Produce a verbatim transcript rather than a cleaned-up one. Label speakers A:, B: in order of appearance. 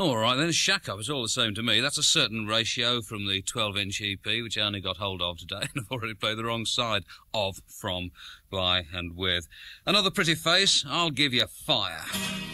A: All right, then, shack up. It's all the same to me. That's a certain ratio from the twelve-inch E P, which I only got hold of today, and I've already played the wrong side of, from, by, and with. Another pretty face, I'll give you fire.